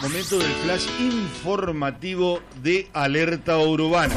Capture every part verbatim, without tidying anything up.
Momento del flash informativo de Alerta Urbana.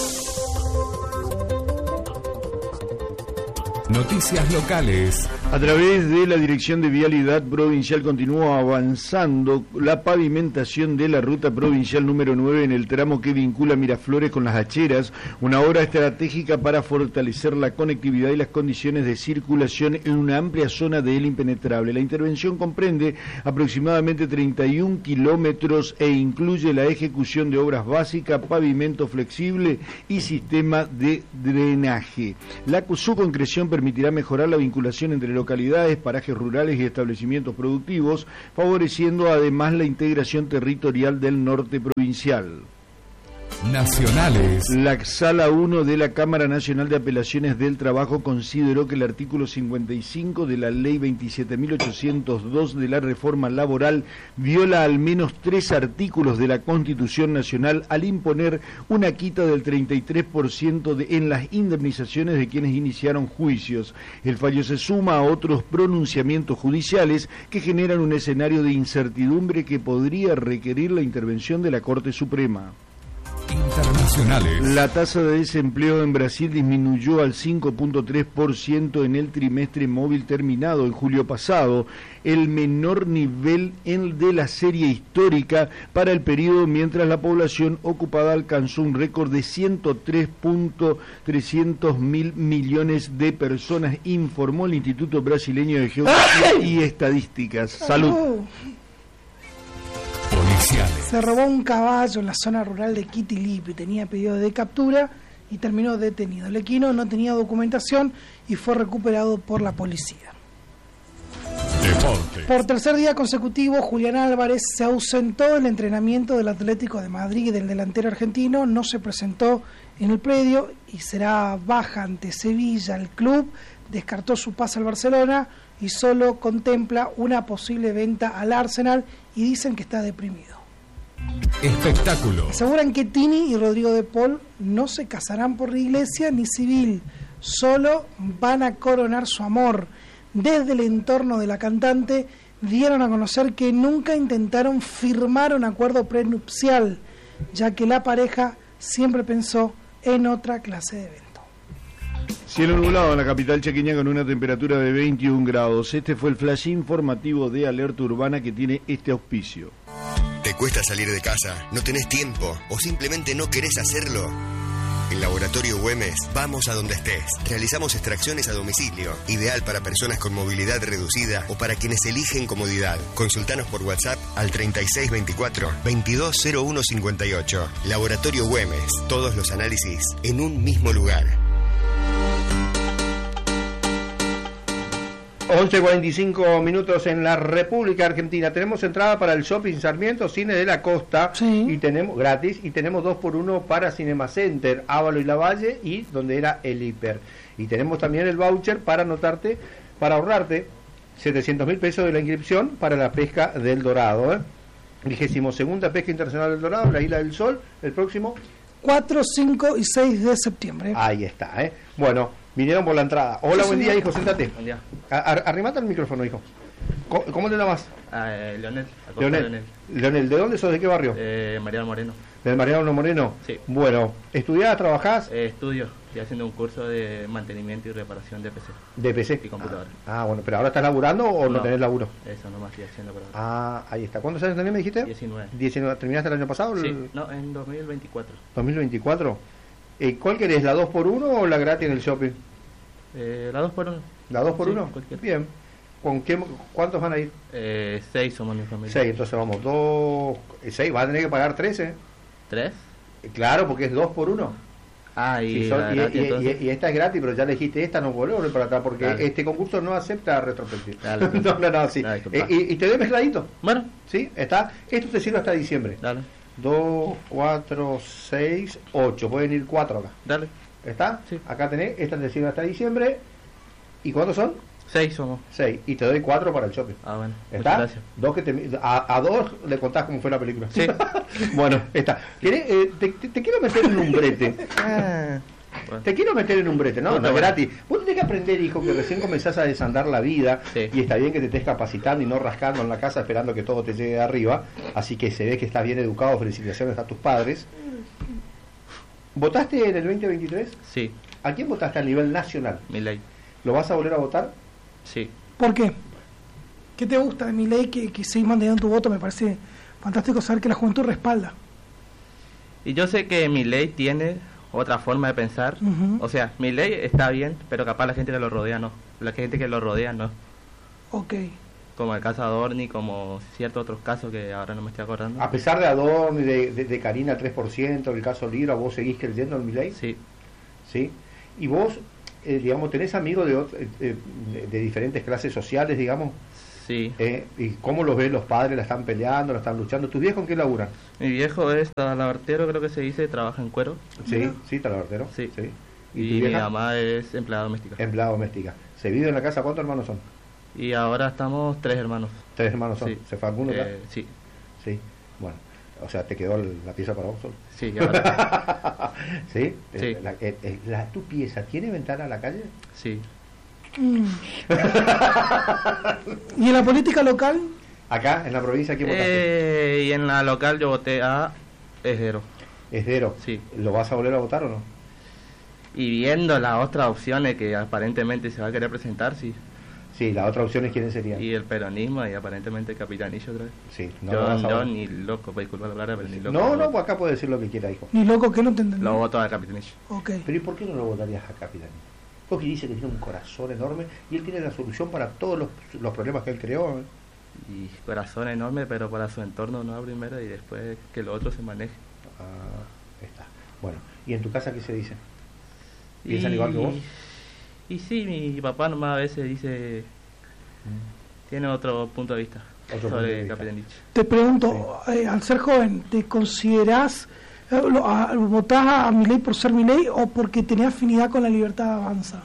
Noticias locales. A través de la Dirección de Vialidad Provincial continúa avanzando la pavimentación de la ruta provincial número nueve en el tramo que vincula Miraflores con Las Hacheras, una obra estratégica para fortalecer la conectividad y las condiciones de circulación en una amplia zona de El Impenetrable. La intervención comprende aproximadamente treinta y un kilómetros e incluye la ejecución de obras básicas, pavimento flexible y sistema de drenaje. La, su concreción permitirá mejorar la vinculación entre localidades, parajes rurales y establecimientos productivos, favoreciendo además la integración territorial del norte provincial. Nacionales. La Sala uno de la Cámara Nacional de Apelaciones del Trabajo consideró que el artículo cincuenta y cinco de la Ley veintisiete mil ochocientos dos de la Reforma Laboral viola al menos tres artículos de la Constitución Nacional al imponer una quita del treinta y tres por ciento de, en las indemnizaciones de quienes iniciaron juicios. El fallo se suma a otros pronunciamientos judiciales que generan un escenario de incertidumbre que podría requerir la intervención de la Corte Suprema. Internacionales. La tasa de desempleo en Brasil disminuyó al cinco punto tres por ciento en el trimestre móvil terminado en julio pasado, el menor nivel en de la serie histórica para el periodo, mientras la población ocupada alcanzó un récord de ciento tres punto trescientos mil millones de personas, informó el Instituto Brasileño de Geografía y Estadísticas. Salud. Policiales. Se robó un caballo en la zona rural de Quitilipi, tenía pedido de captura y terminó detenido. El equino no tenía documentación y fue recuperado por la policía. Deporte. Por tercer día consecutivo, Julián Álvarez se ausentó del entrenamiento del Atlético de Madrid y del delantero argentino, no se presentó en el predio y será baja ante Sevilla. El club descartó su pase al Barcelona y solo contempla una posible venta al Arsenal y dicen que está deprimido. Espectáculo. Aseguran que Tini y Rodrigo de Paul no se casarán por la iglesia ni civil, solo van a coronar su amor. Desde el entorno de la cantante dieron a conocer que nunca intentaron firmar un acuerdo prenupcial, ya que la pareja siempre pensó en otra clase de evento. Cielo nublado en la capital chaqueña con una temperatura de veintiún grados. Este fue el flash informativo de Alerta Urbana que tiene este auspicio. ¿Te cuesta salir de casa? ¿No tenés tiempo? ¿O simplemente no querés hacerlo? En Laboratorio Güemes, vamos a donde estés. Realizamos extracciones a domicilio, ideal para personas con movilidad reducida o para quienes eligen comodidad. Consultanos por WhatsApp al treinta y seis veinticuatro, veintidós cero uno cincuenta y ocho. Laboratorio Güemes, todos los análisis en un mismo lugar. once cuarenta y cinco minutos en la República Argentina. Tenemos entrada para el Shopping Sarmiento, Cine de la Costa, sí. y tenemos gratis, y tenemos dos por uno para Cinema Center, Ávalo y Lavalle, y donde era el Hiper. Y tenemos también el voucher para anotarte, para ahorrarte setecientos mil pesos de la inscripción para la pesca del Dorado. ¿eh? Vigésimo segunda Pesca Internacional del Dorado, en la Isla del Sol, el próximo cuatro, cinco y seis de septiembre. Ahí está, ¿eh? Bueno, vinieron por la entrada. Hola, Sí, buen día, señor. hijo, siéntate. Buen día. Arrimate el micrófono, hijo. ¿Cómo, cómo te llamas? Ah, eh, Leonel. Acosta Leonel. Leonel. Leonel, ¿de dónde sos? ¿De qué barrio? Eh, Mariano Moreno. ¿Del Mariano Moreno? Sí. Bueno, ¿estudiás, trabajás? Eh, estudio. Estoy haciendo un curso de mantenimiento y reparación de P C. De P C. Y computadora. Ah, ah, bueno, pero ¿ahora estás laburando o no, No. tenés laburo? Eso nomás estoy haciendo por ahora. Ah, ahí está. ¿Cuántos años tenés, me dijiste? diecinueve. diecinueve. ¿Terminaste el año pasado? Sí, el no, en dos mil veinticuatro. dos mil veinticuatro. Eh, ¿Cuál querés, la dos por uno o la gratis en el shopping? Eh, la dos por uno. ¿La dos por Sí, uno? cualquiera. Bien. ¿Con qué, ¿Cuántos van a ir? Eh, seis somos mi familia. Seis, entonces vamos, dos... eh, Seis, vas a tener que pagar trece. ¿Tres? Eh, Claro, porque es dos por uno. Ah, y, Sí, son- la y, gratis, y- entonces. y- y esta es gratis, pero ya le dijiste esta, no vuelvo para atrás, porque Dale. este concurso no acepta retrospectiva. Dale. no, no, no, sí. Dale, disculpa. Eh, y, y te doy mezcladito, Bueno, ¿sí? Está. Esto te sirve hasta diciembre. dale, dos, cuatro, seis, ocho. Pueden ir cuatro acá. dale. ¿Está? Sí. Acá tenés, esta te sirve hasta diciembre. ¿Y cuántos son? Seis somos. Seis. Y te doy cuatro para el shopping. Ah, bueno. ¿Está? Muchas gracias. Dos que te, a, a dos le contás cómo fue la película. Sí. Bueno, está. ¿Querés, eh, te, te- te quiero meter en un brete. Ah, bueno. Te quiero meter en un brete, ¿no? Bueno, No es bueno. gratis. Vos tenés que aprender, hijo, que recién comenzás a desandar la vida. Sí. Y está bien que te estés capacitando y no rascando en la casa esperando que todo te llegue de arriba. así que se ve que estás bien educado, felicitaciones a tus padres. ¿Votaste en el veinte veintitrés? Sí, ¿A quién votaste a nivel nacional? Milei. ¿Lo vas a volver a votar? Sí. ¿Por qué? ¿Qué te gusta de Milei que, que seguís manteniendo tu voto? Me parece fantástico saber que la juventud respalda. Y yo sé que Milei tiene otra forma de pensar. Ujú. O sea, Milei está bien, pero capaz la gente que lo rodea no. La gente que lo rodea no. Ok. Como el caso Adorni, como ciertos otros casos que ahora no me estoy acordando. A pesar de Adorno y de, de, de Karina tres por ciento, el caso Libra, ¿vos seguís creyendo en Milei? Sí. ¿Sí? Y vos, eh, digamos, tenés amigos de, ot- eh, de, de diferentes clases sociales, digamos, Sí. eh, ¿y cómo los ven los padres? ¿La están peleando? ¿La están luchando? ¿Tus viejos en qué laburan? Mi viejo es talabartero, creo que se dice, trabaja en cuero. Sí, Mira. sí, talabartero. Sí. ¿Y, Y, tu mi vieja? mamá es empleada doméstica. Empleada doméstica. ¿Se vive en la casa? ¿Cuántos hermanos son? Y ahora estamos tres hermanos. Tres hermanos son. Sí. ¿Se fue alguno ya? Eh, sí. Sí. Bueno, o sea, ¿te quedó el- la pieza para vos solo? Sí, ahora ¿Sí? Sí. Eh, La, eh, eh, la- ¿Tu pieza tiene ventana a la calle? sí. Mm. ¿Y en la política local? Acá, en la provincia, ¿quién votaste? Eh, y en la local yo voté a Esdero. Esdero. Sí. ¿Lo vas a volver a votar o no? Y viendo las otras opciones que aparentemente se va a querer presentar, sí. Sí, las otras opciones, ¿quiénes serían? Y el peronismo y aparentemente el capitanillo otra vez. Sí, no yo lo vas a yo votar. ni loco, para disculpar la palabra, pero ni loco. No, lo- no, pues acá puede decir lo que quiera, hijo. Ni loco que no te entendí. Lo voto al capitanillo. Ok. Pero ¿y por qué no lo votarías a Capitán? Porque dice que tiene un corazón enorme y él tiene la solución para todos los, los problemas que él creó. ¿eh? Y corazón enorme, pero para su entorno no primero y después que lo otro se maneje. Ah, está. Bueno, ¿y en tu casa qué se dice? ¿Piensan Y- igual que vos? Y sí, mi papá nomás a veces dice, tiene otro punto de vista Otro punto de sobre vista. Capitanich. Te pregunto, eh, al ser joven, ¿te considerás, eh, lo- a- votás a Milei por ser Milei o porque tenés afinidad con la Libertad Avanza?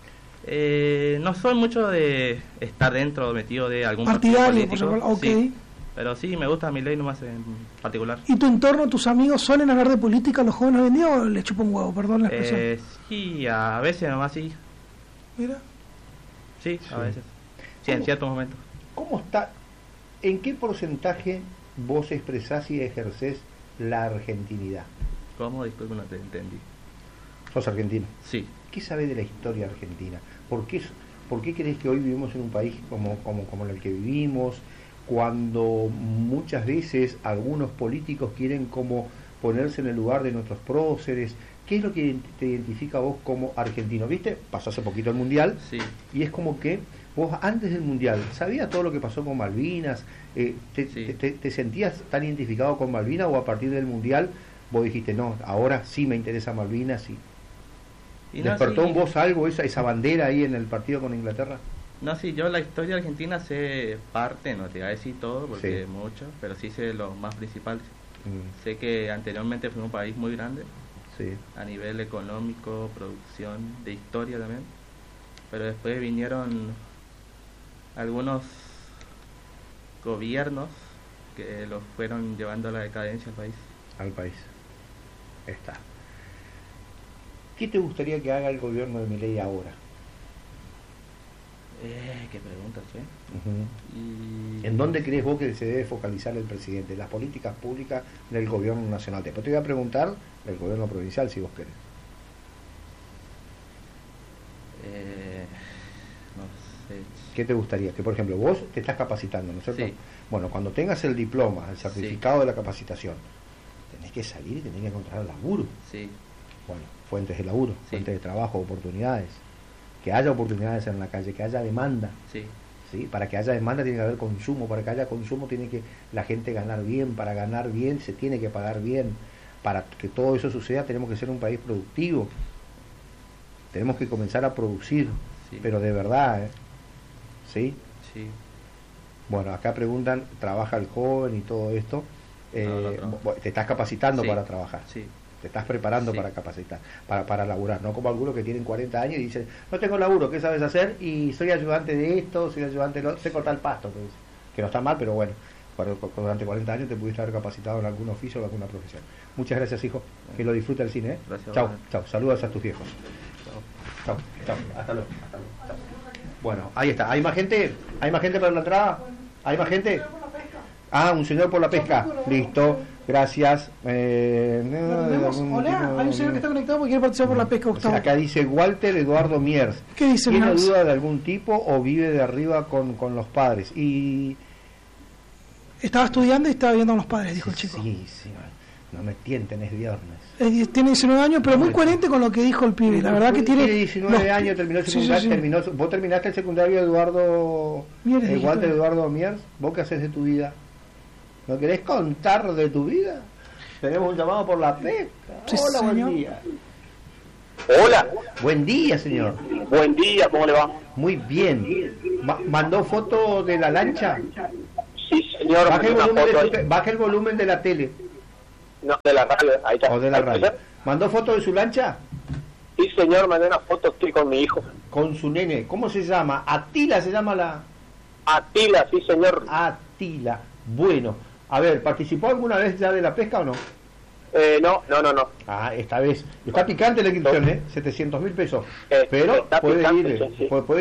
Eh, no soy mucho de estar dentro, metido de algún partido Partidario, por político, ejemplo, ok. sí, pero sí, me gusta mi ley nomás en particular. ¿Y tu entorno, tus amigos suelen hablar de política los jóvenes hoy en día o le chupa un huevo? Perdón la expresión. Eh, sí, a veces nomás sí, Mira. sí, a Sí. veces, sí, en ¿Cómo? ciertos momentos. ¿Cómo está? ¿En qué porcentaje vos expresás y ejercés la argentinidad? ¿Cómo? Disculpe, no te entendí. Sos argentino. Sí, ¿Qué sabés de la historia argentina? ¿Por qué, por qué crees que hoy vivimos en un país como, como, como el que vivimos? Cuando muchas veces algunos políticos quieren como ponerse en el lugar de nuestros próceres. ¿Qué es lo que te identifica a vos como argentino? ¿Viste? Pasó hace poquito el Mundial sí. y es como que vos antes del Mundial sabías todo lo que pasó con Malvinas. Eh, te, Sí. te- te- te sentías tan identificado con Malvinas o a partir del Mundial vos dijiste, no, ahora sí me interesa Malvinas? Y Y no, ¿Despertó sí, en vos algo, esa, esa bandera ahí en el partido con Inglaterra? No, sí, yo la historia argentina sé parte, no te voy a decir todo porque Sí. mucho, pero sí sé lo más principal. Mm, Sé que anteriormente fue un país muy grande sí. a nivel económico, producción, de historia también, pero después vinieron algunos gobiernos que los fueron llevando a la decadencia al país. Al país. Está. ¿Qué te gustaría que haga el gobierno de Milei ahora? Eh, qué pregunta, che. Y... ¿En dónde crees vos que se debe focalizar el presidente? Las políticas públicas del gobierno nacional. Después te voy a preguntar del gobierno provincial, si vos querés. Eh, no sé. ¿Qué te gustaría? Que, por ejemplo, vos te estás capacitando, ¿no es cierto? Sí. Bueno, cuando tengas el diploma, el certificado de la capacitación, tenés que salir y tenés que encontrar laburo. Sí, Bueno, fuentes de laburo, Sí. fuentes de trabajo, oportunidades. Que haya oportunidades en la calle, que haya demanda. sí, ¿Sí? Para que haya demanda tiene que haber consumo, para que haya consumo tiene que la gente ganar bien, para ganar bien se tiene que pagar bien, para que todo eso suceda tenemos que ser un país productivo, tenemos que comenzar a producir, sí. pero de verdad, ¿eh? ¿Sí? sí. Bueno, acá preguntan, ¿trabaja el joven y todo esto? Eh, No, no trabajo. vos- te estás capacitando Sí, para trabajar. Sí, Te estás preparando Sí. para capacitar, para, para laburar, no como algunos que tienen cuarenta años y dicen, no tengo laburo, ¿qué sabes hacer? Y soy ayudante de esto, soy ayudante de lo, sé cortar el pasto, que, es- que no está mal, pero bueno, por- por- durante cuarenta años te pudiste haber capacitado en algún oficio o alguna profesión. Muchas gracias, hijo, que lo disfruta el cine, ¿eh? Gracias, Chau, bueno. chau, saludos a tus viejos. chao. Chau, chau, hasta luego, hasta luego, chau. Bueno, ahí está, ¿hay más gente? ¿Hay más gente para la entrada? ¿Hay más gente? Ah, un señor por la pesca. Listo, gracias. Eh, ¿Lo tenemos? Hola, hay un señor que está conectado porque quiere participar por la pesca, Gustavo. Acá dice Walter Eduardo Miers. ¿Qué dice ¿Tiene Miers? duda de algún tipo o vive de arriba con, con los padres? Y Estaba estudiando y estaba viendo a los padres, dijo el chico. sí, sí, no me tienten, es viernes. Eh, tiene diecinueve años, pero muy coherente con lo que dijo el pibe. La verdad que tiene... diecinueve los- años, terminó el Sí, sí, secundario, sí. terminó, vos terminaste el secundario, Eduardo Miers, eh, dijiste. Walter Eduardo Miers. ¿Vos qué haces de tu vida? ¿No querés contar de tu vida? Tenemos un llamado por la pesca. Sí, Hola, señor. buen día. Hola, Buen día, señor. buen día, ¿cómo le va? Muy bien. Ma- ¿Mandó foto de la lancha? Sí, señor, Baje el, mandé una volumen de foto su ahí. te- baje el volumen de la tele No, de la radio, ahí está. o de la ¿Ahí radio. está? ¿Mandó foto de su lancha? Sí, señor, mandé una foto, estoy con mi hijo. Con su nene. ¿Cómo se llama? Atila se llama la... Atila, sí, señor. Atila. Bueno. A ver, ¿participó alguna vez ya de la pesca o no? Eh, no, no, no, no. Ah, esta vez. Está picante la inscripción, ¿eh? setecientos mil pesos. Eh, Pero está puede picante, ir, sí, sí. puede, puede